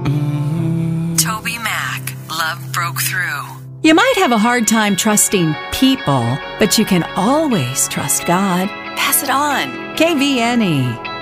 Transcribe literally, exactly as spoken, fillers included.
Toby Mac, Love Broke Through. You might have a hard time trusting people, but you can always trust God. Pass it on. K V N E.